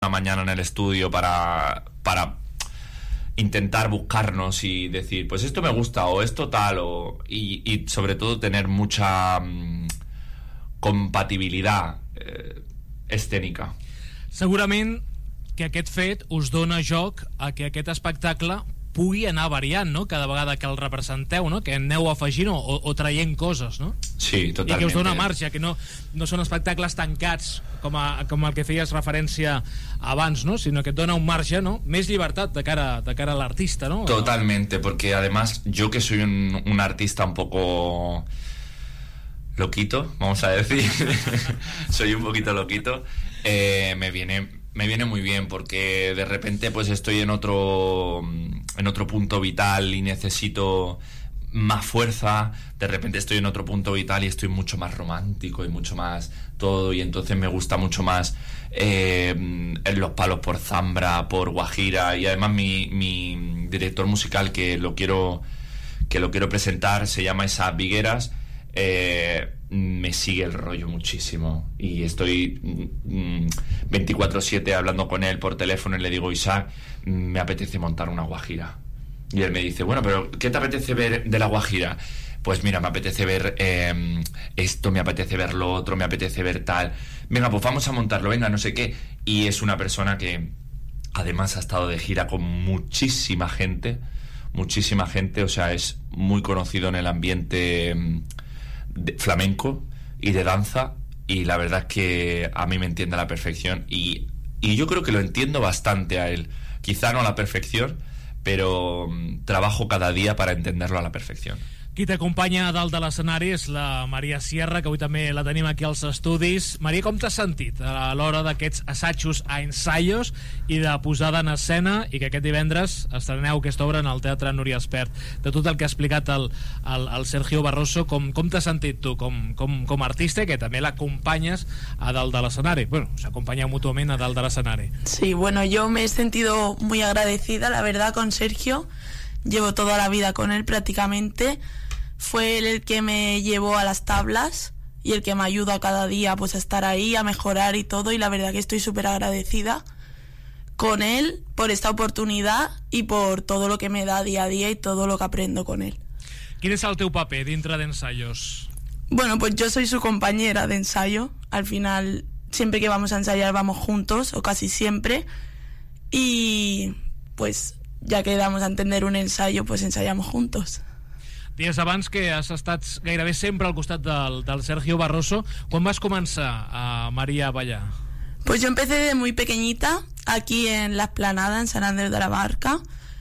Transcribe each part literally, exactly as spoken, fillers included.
una mañana en el estudio para, para intentar buscarnos y decir, pues esto me gusta o esto tal, o, y, y sobre todo tener mucha um, compatibilitat eh, escènica. Segurament que aquest fet us dona joc a que aquest espectacle pugui anar variant, no? Cada vegada que el representeu, no? Que aneu afegint o, o traient coses, no? Sí, totalment. I que us dona marge, que no, no són espectacles tancats com, a, com el que feies referència abans, ¿no? Sinó que et dona un marge, ¿no? Més llibertat de cara, de cara a l'artista, ¿no? Totalmente, porque además yo que soy un, un artista un poco loquito, vamos a decir, soy un poquito loquito, eh, me viene... me viene muy bien porque de repente pues estoy en otro en otro punto vital y necesito más fuerza, de repente estoy en otro punto vital y estoy mucho más romántico y mucho más todo, y entonces me gusta mucho más eh, en los palos por Zambra, por Guajira, y además mi, mi director musical que lo quiero que lo quiero presentar se llama Isaac Vigueras. Eh, me sigue el rollo muchísimo y estoy mm, veinticuatro siete hablando con él por teléfono y le digo, Isaac, me apetece montar una guajira, y él me dice, bueno, pero ¿qué te apetece ver de la guajira? Pues mira, me apetece ver eh, esto, me apetece ver lo otro, me apetece ver tal, venga, pues vamos a montarlo, venga, no sé qué. Y es una persona que además ha estado de gira con muchísima gente, muchísima gente, o sea, es muy conocido en el ambiente de flamenco y de danza, y la verdad es que a mí me entiende a la perfección, y, y yo creo que lo entiendo bastante a él, quizá no a la perfección, pero um, trabajo cada día para entenderlo a la perfección. Qui t'acompanya a dalt de l'escenari és la Maria Sierra, que avui també la tenim aquí als estudis. Maria, com t'has sentit a l'hora d'aquests assajos a ensaios i de posada en escena, i que aquest divendres estreneu aquesta obra en el Teatre Núria Espert? De tot el que ha explicat el, el, el Sergio Barroso, com, com t'has sentit tu com, com, com a artista, que també l'acompanyes a dalt de l'escenari? Bueno, s'acompanyeu mútuament a dalt de l'escenari. Sí, bueno, yo me he sentido muy agradecida, la verdad, con Sergio. Llevo toda la vida con él prácticamente. Fue él el que me llevó a las tablas y el que me ayuda cada día pues a estar ahí, a mejorar y todo, y la verdad que estoy súper agradecida con él por esta oportunidad y por todo lo que me da día a día y todo lo que aprendo con él. Quin és el teu paper dintre d'ensayos? Bueno, pues yo soy su compañera de ensayo. Al final, siempre que vamos a ensayar vamos juntos, o casi siempre, y pues ya que damos a entender un ensayo, pues ensayamos juntos. Dies abans que has estat gairebé sempre al costat del, del Sergio Barroso. Quan vas començar a Maria a ballar? Pues yo empecé de muy pequeñita, aquí en la Esplanada, en San Andrés de la Barca,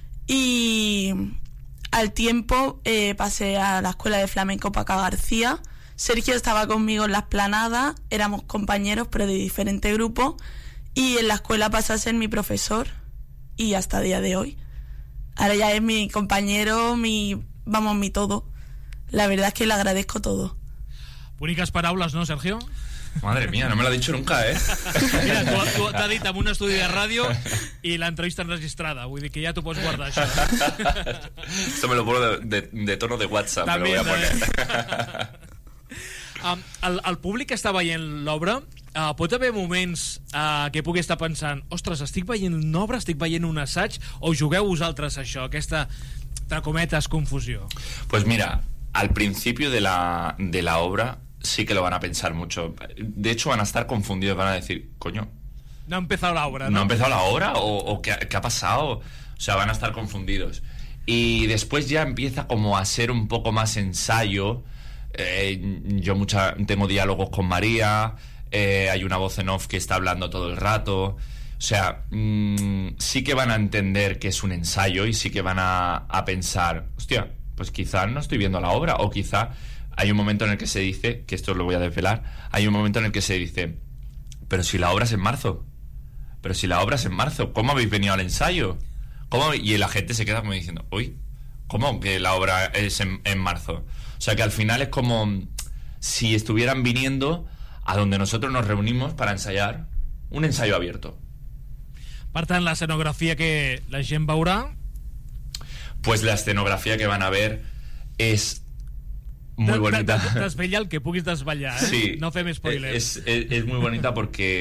y al tiempo eh, pasé a la Escuela de Flamenco Paca García. Sergio estaba conmigo en la Esplanada, éramos compañeros pero de diferente grupo, y en la escuela pasó a ser mi profesor, y hasta el día de hoy. Ahora ya es mi compañero, mi... vamos, mi todo. La verdad es que le agradezco todo. Boniques paraules, no, Sergio? Madre mía, no me lo ha dicho nunca, ¿eh? Mira, tu, tu t'ha dit en un estudi de ràdio i l'entrevista enregistrada, vull dir que ja t'ho pots guardar, això. Esto me lo pongo de, de, de tono de WhatsApp. També, me lo voy a poner. um, el, el públic que està veient l'obra, uh, pot haver moments uh, que pugui estar pensant, ostres, estic veient una obra, estic veient un assaig, o jugueu vosaltres això, aquesta, entre cometes, confusió? Pues mira, al principio de la, de la obra sí que lo van a pensar mucho. De hecho van a estar confundidos, van a decir, coño, no ha empezado la obra, ¿no? ¿No ha empezado la obra? ¿O, o qué, qué ha pasado? O sea, van a estar confundidos. Y después ya empieza como a ser un poco más ensayo. Eh, yo mucha, tengo diálogos con María, eh, hay una voz en off que está hablando todo el rato. O sea, mmm, sí que van a entender que es un ensayo y sí que van a, a pensar, hostia, pues quizá no estoy viendo la obra, o quizá hay un momento en el que se dice, que esto lo voy a desvelar, hay un momento en el que se dice, pero si la obra es en marzo, pero si la obra es en marzo, ¿cómo habéis venido al ensayo? ¿Cómo? Y la gente se queda como diciendo, uy, ¿cómo que la obra es en, en marzo? O sea que al final es como si estuvieran viniendo a donde nosotros nos reunimos para ensayar, un ensayo abierto. Per tant, la escenografía que la gent veurà... Pues la escenografía que van a ver es muy bonita. Desvella el que puguis desvetllar, ¿eh? Sí, no fem spoilers. Es, es, es muy bonita porque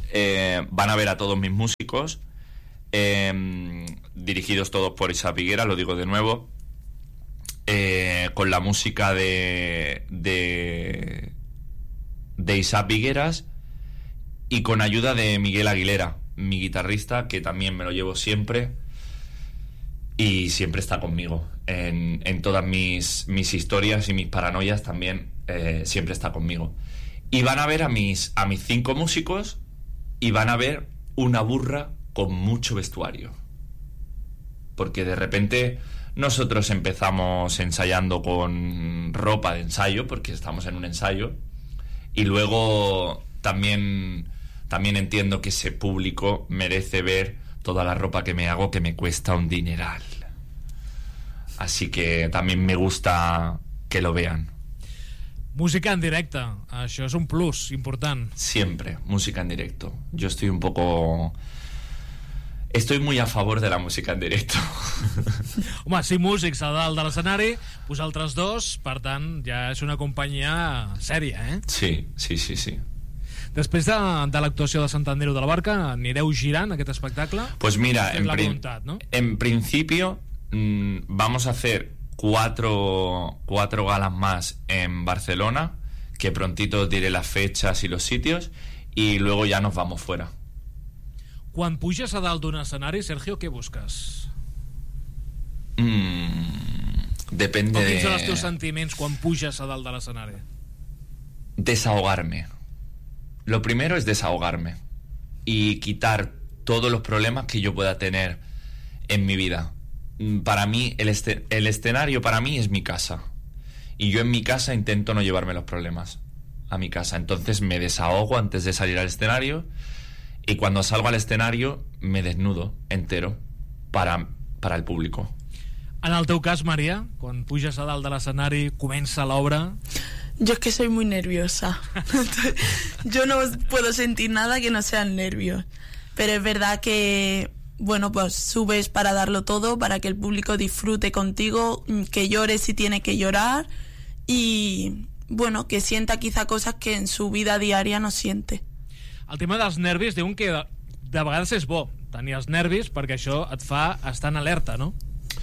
eh, van a ver a todos mis músicos, eh, dirigidos todos por Isaac Vigueras, lo digo de nuevo, eh, con la música de, de, de Isaac Vigueras y con ayuda de Miguel Aguilera, mi guitarrista, que también me lo llevo siempre y siempre está conmigo en, en todas mis, mis historias y mis paranoias también, eh, siempre está conmigo. Y van a ver a mis, a mis cinco músicos y van a ver una burra con mucho vestuario, porque de repente nosotros empezamos ensayando con ropa de ensayo, porque estamos en un ensayo, y luego también, también entiendo que ese público merece ver toda la ropa que me hago, que me cuesta un dineral. Así que también me gusta que lo vean. Música en directe, això és un plus important. Siempre, música en directo. Yo estoy un poco... Estoy muy a favor de la música en directo. Home, cinc músics a dalt de l'escenari, vosaltres dos, per tant, ja és una companyia sèria, eh? Sí, sí, sí, sí. Després de, de l'actuació de Sant Andreu de la Barca, anireu girant aquest espectacle? Pues mira, en, la pri voluntat, ¿no? en principio mmm, vamos a hacer cuatro, cuatro galas más en Barcelona, que prontito os diré las fechas y los sitios, y luego ya nos vamos fuera. Quan puges a dalt d'un escenari, Sergio, què busques? Mm, depende o quins de... són els teus sentiments quan puges a dalt de l'escenari? Desahogarme. Lo primero es desahogarme y quitar todos los problemas que yo pueda tener en mi vida. Para mí, el, este el escenario para mí es mi casa. Y yo en mi casa intento no llevarme los problemas a mi casa. Entonces me desahogo antes de salir al escenario. Y cuando salgo al escenario me desnudo entero para, para el público. En el teu cas, Maria, quan puges a dalt de l'escenari, comença l'obra... Yo es que soy muy nerviosa. Yo no puedo sentir nada que no sean nervios. Pero es verdad que, bueno, pues subes para darlo todo, para que el público disfrute contigo, que llore si tiene que llorar y, bueno, que sienta quizá cosas que en su vida diaria no siente. El tema dels nervis diuen que de, de vegades és bo tenir els nervis perquè això et fa estar en alerta, no?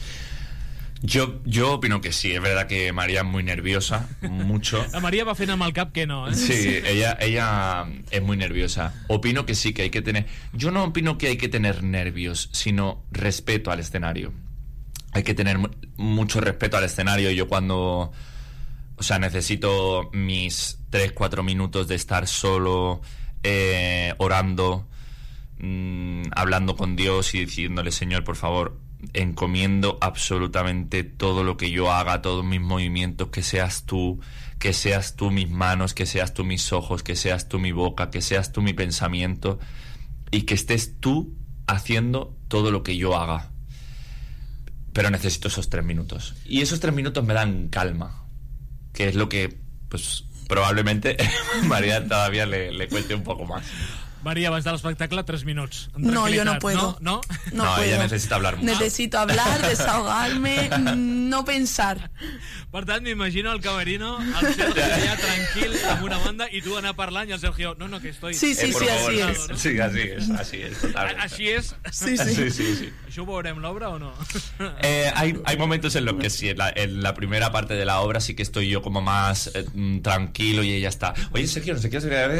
Yo, yo opino que sí, es verdad que María es muy nerviosa, mucho. La María va fent amb el cap que no, ¿eh? Sí, ella, ella es muy nerviosa. Opino que sí, que hay que tener... Yo no opino que hay que tener nervios, sino respeto al escenario. Hay que tener mucho respeto al escenario. Yo cuando... O sea, necesito mis tres, cuatro minutos de estar solo, eh, orando, mmm, hablando con Dios y diciéndole, Señor, por favor... encomiendo absolutamente todo lo que yo haga, todos mis movimientos, que seas tú, que seas tú mis manos, que seas tú mis ojos, que seas tú mi boca, que seas tú mi pensamiento y que estés tú haciendo todo lo que yo haga. Pero necesito esos tres minutos. Y esos tres minutos me dan calma, que es lo que, pues, probablemente María todavía le, le cueste un poco más. María, abans de l'espectacle, tres minuts. No, yo no puedo. No, no, no, no puedo. Ella necesita hablar mucho. Necesito hablar, desahogarme, no pensar. Per tant, m'imagino el camerino, el Sergio allà tranquil, amb una banda, i tu anar parlant, i el Sergio, no, no, que estoy... Sí, sí, eh, sí, favor, así no, es. No? Sí, así es, así es, totalmente. Així és? Sí, sí. Sí, sí, sí. Això ho veurem l'obra o no? Eh, hay, hay momentos en los que sí, en la, en la primera parte de la obra sí que estoy yo como más eh, tranquilo y ella está, oye Sergio, no sé qué,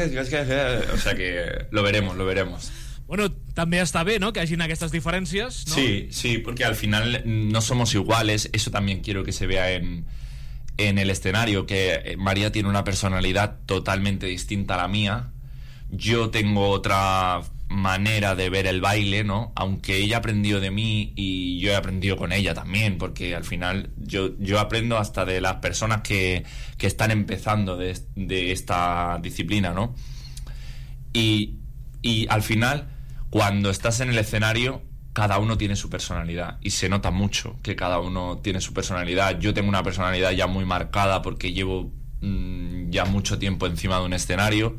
o sea que lo veremos, lo veremos. Bueno, també està bé, ¿no?, que hagin aquestes diferències, ¿no? Sí, sí, porque al final no somos iguales, eso también quiero que se vea en, en el escenario, que María tiene una personalidad totalmente distinta a la mía, yo tengo otra manera de ver el baile, ¿no? Aunque ella aprendió de mí y yo he aprendido con ella también, porque al final yo, yo aprendo hasta de las personas que, que están empezando de, de esta disciplina, ¿no? Y, y al final, cuando estás en el escenario, cada uno tiene su personalidad y se nota mucho que cada uno tiene su personalidad. Yo tengo una personalidad ya muy marcada porque llevo mmm, ya mucho tiempo encima de un escenario.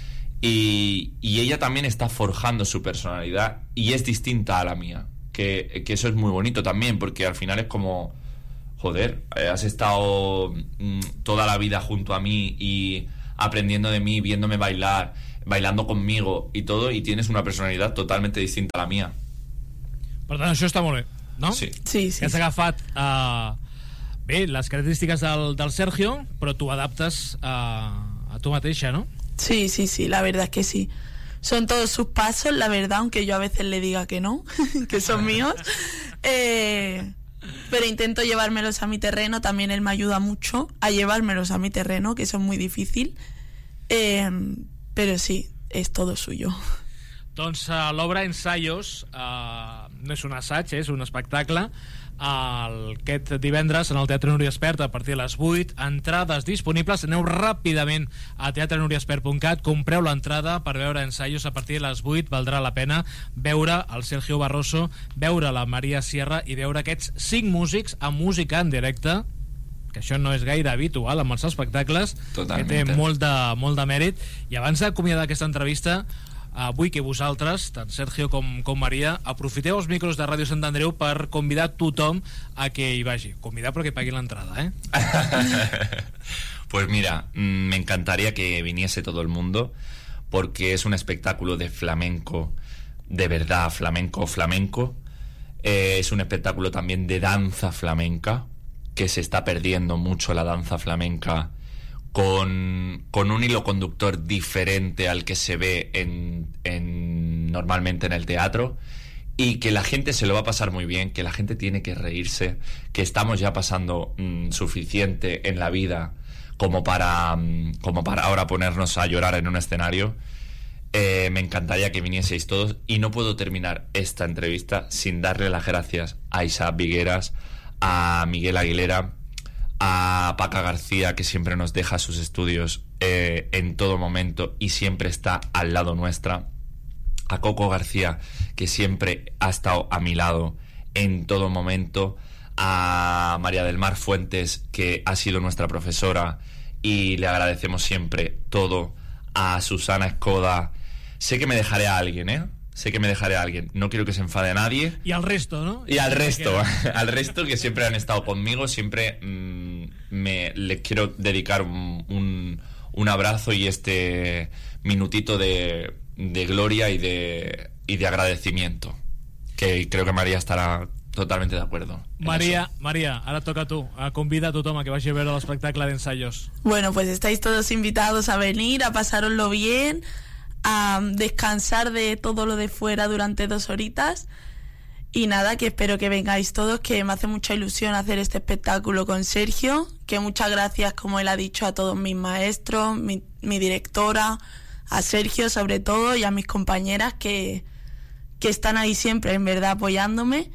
Y, y ella también está forjando su personalidad y es distinta a la mía, que, que eso es muy bonito también, porque al final es como, joder, has estado mmm, toda la vida junto a mí y aprendiendo de mí, viéndome bailar, bailando conmigo y todo, y tienes una personalidad totalmente distinta a la mía. Per tant, això està molt bé, no? Sí. Sí, sí. Que has sí. agafat uh, bé, les característiques del, del Sergio, però tu adaptes uh, a tu mateixa, ¿no? Sí, sí, sí, la verdad es que sí. Son todos sus pasos, la verdad, aunque yo a veces le diga que no, que son míos. Eh, pero intento llevármelos a mi terreno. También él me ayuda mucho a llevármelos a mi terreno, que eso es muy difícil. Eh, pero sí, es todo suyo. Doncs uh, l'obra Ensayos uh, no és un assaig, és un espectacle uh, aquest divendres en el Teatre Núria Espert a partir de les vuit, entrades disponibles. Aneu ràpidament a teatre núria espert punt cat, compreu l'entrada per veure Ensayos a partir de les vuit. Valdrà la pena veure el Sergio Barroso, veure la Maria Sierra i veure aquests cinc músics amb música en directe, que això no és gaire habitual amb els espectacles. Totalment. Que té molt de, molt de mèrit. I abans d'acomiadar aquesta entrevista, Uh, vull que vosaltres, tant Sergio com, com Maria, aprofiteu els micros de Ràdio Sant Andreu per convidar tothom a que hi vagi. Convidar però que pagui l'entrada, ¿eh? Pues mira, me encantaría que viniese todo el mundo, porque es un espectáculo de flamenco, de verdad, flamenco, flamenco. Eh, es un espectáculo también de danza flamenca, que se está perdiendo mucho la danza flamenca, Con, con un hilo conductor diferente al que se ve en, en, normalmente en el teatro, y que la gente se lo va a pasar muy bien, que la gente tiene que reírse, que estamos ya pasando mmm, suficiente en la vida como para, mmm, como para ahora ponernos a llorar en un escenario. Eh, me encantaría que vinieseis todos, y no puedo terminar esta entrevista sin darle las gracias a Isaac Vigueras, a Miguel Aguilera, a Paca García, que siempre nos deja sus estudios eh, en todo momento y siempre está al lado nuestra, a Coco García, que siempre ha estado a mi lado en todo momento, a María del Mar Fuentes, que ha sido nuestra profesora y le agradecemos siempre todo, a Susana Escoda. Sé que me dejaré a alguien, ¿eh? Sé que me dejaré a alguien, no quiero que se enfade a nadie. Y al resto, ¿no? Y al resto, al resto que siempre han estado conmigo, siempre mmm, me les quiero dedicar un, un, un abrazo y este minutito de, de gloria y de, y de agradecimiento, que creo que María estará totalmente de acuerdo. María, María, ahora toca tú, convida a tothom a que vagi a veure l'espectacle d'Ensayos. Bueno, pues estáis todos invitados a venir, a pasároslo bien, a descansar de todo lo de fuera durante dos horitas, y nada, que espero que vengáis todos, que me hace mucha ilusión hacer este espectáculo con Sergio, que muchas gracias, como él ha dicho, a todos mis maestros, mi, mi directora, a Sergio sobre todo, y a mis compañeras que, que están ahí siempre, en verdad, apoyándome,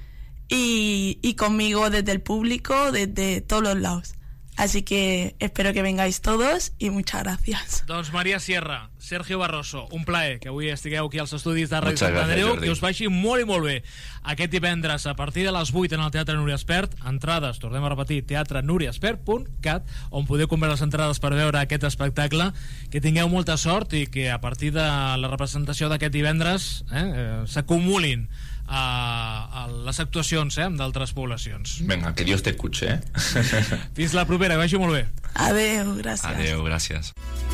y, y conmigo desde el público, desde todos los lados. Así que espero que vengáis todos i muchas gracias. Doncs Maria Sierra, Sergio Barroso, un plaer que avui estigueu aquí als estudis de Ràdio Sant gràcies, Andreu, Jordi. que us vagi molt i molt bé. Aquest divendres, a partir de les vuit en el Teatre Núria Espert, entrades, tornem a repetir, teatre núria espert punt cat, on podeu comprar les entrades per veure aquest espectacle. Que tingueu molta sort i que a partir de la representació d'aquest divendres eh, eh, s'acumulin a, a les actuacions eh, d'altres poblacions. Venga, que Dios te escuche, ¿eh? Fins la propera, que vagi molt bé. Adeu, gràcies. Adeu, gràcies.